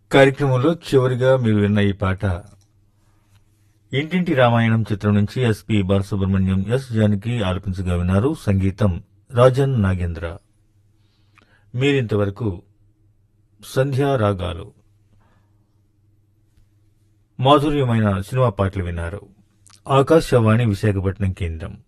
కార్యక్రమంలో చివరిగా మీరు విన్న ఈ పాట ఇంటింటి రామాయణం చిత్రం నుంచి ఎస్పి బాలసుబ్రహ్మణ్యం ఎస్ జానకి ఆలపించగా విన్నారు. సంగీతం రాజన్ నాగేంద్ర. మీరింతవరకు సంధ్యా రాగాలు మాధుర్యమైన సినిమా పాటలు విన్నారు. ఆకాశవాణి విశాఖపట్నం కేంద్రం.